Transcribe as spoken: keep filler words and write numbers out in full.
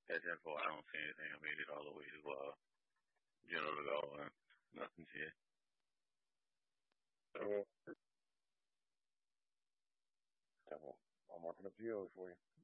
At ten four, I don't see anything. I made it all the way to uh, General de Gaulle and nothing's yet. So, Yeah, I'm, I'm marking up geos for you.